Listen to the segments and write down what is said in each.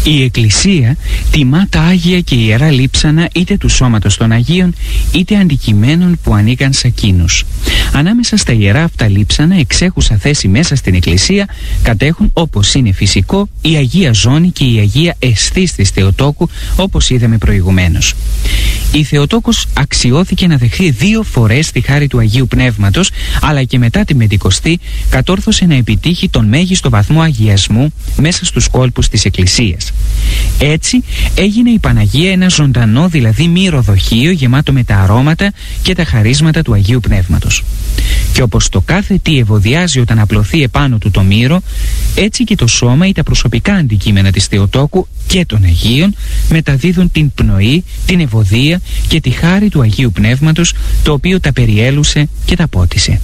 Η Εκκλησία τιμά τα Άγια και Ιερά Λείψανα είτε του σώματος των Αγίων είτε αντικειμένων που ανήκαν σε εκείνους. Ανάμεσα στα ιερά αυτά λείψανα εξέχουσα θέση μέσα στην Εκκλησία κατέχουν, όπως είναι φυσικό, η Αγία Ζώνη και η Αγία Αισθής της Θεοτόκου, όπως είδαμε προηγουμένως. Η Θεοτόκος αξιώθηκε να δεχθεί 2 φορές τη χάρη του Αγίου Πνεύματος, αλλά και μετά την Πεντηκοστή κατόρθωσε να επιτύχει τον μέγιστο βαθμό αγιασμού μέσα στους κόλπους της Εκκλησίας. Έτσι έγινε η Παναγία ένα ζωντανό, δηλαδή μυρωδοχείο γεμάτο με τα αρώματα και τα χαρίσματα του Αγίου Πνεύματος. Και όπως το κάθε τι ευωδιάζει όταν απλωθεί επάνω του το μύρο, έτσι και το σώμα ή τα προσωπικά αντικείμενα της Θεοτόκου και των Αγίων μεταδίδουν την πνοή, την ευωδία και τη χάρη του Αγίου Πνεύματος, το οποίο τα περιέλουσε και τα πότισε.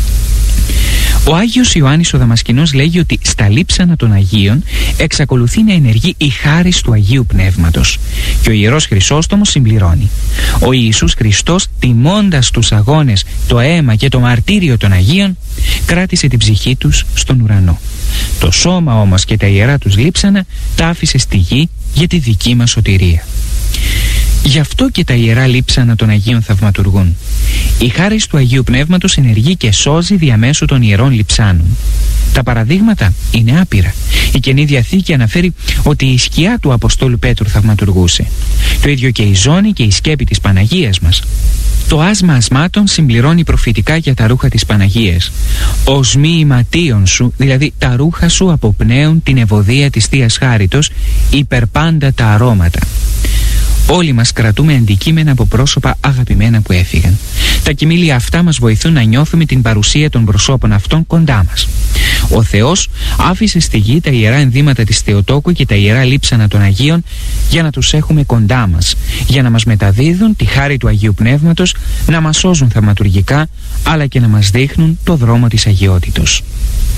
Ο Άγιος Ιωάννης ο Δαμασκηνός λέγει ότι στα λείψανα των Αγίων εξακολουθεί να ενεργεί η χάρις του Αγίου Πνεύματος. Και ο Ιερός Χρυσόστομος συμπληρώνει: ο Ιησούς Χριστός, τιμώντας τους αγώνες, το αίμα και το μαρτύριο των Αγίων, κράτησε την ψυχή τους στον ουρανό. Το σώμα όμως και τα ιερά τους λείψανα τα άφησε στη γη για τη δική μας σωτηρία. Γι' αυτό και τα ιερά λείψανα των Αγίων θαυματουργούν. Η χάρις του Αγίου Πνεύματος ενεργεί και σώζει διαμέσου των ιερών λειψάνων. Τα παραδείγματα είναι άπειρα. Η Καινή Διαθήκη αναφέρει ότι η σκιά του Αποστόλου Πέτρου θαυματουργούσε. Το ίδιο και η ζώνη και η σκέπη της Παναγίας μας. Το άσμα ασμάτων συμπληρώνει προφητικά για τα ρούχα της Παναγίας. Οσμοί ηματίων σου, δηλαδή τα ρούχα σου αποπνέουν την ευωδία της Θείας Χάριτος, υπερπάντα τα αρώματα. Όλοι μας κρατούμε αντικείμενα από πρόσωπα αγαπημένα που έφυγαν. Τα κοιμήλια αυτά μας βοηθούν να νιώθουμε την παρουσία των προσώπων αυτών κοντά μας. Ο Θεός άφησε στη γη τα ιερά ενδύματα της Θεοτόκου και τα ιερά λείψανα των Αγίων για να τους έχουμε κοντά μας, για να μας μεταδίδουν τη χάρη του Αγίου Πνεύματος, να μας σώζουν θαυματουργικά, αλλά και να μας δείχνουν το δρόμο της αγιότητος.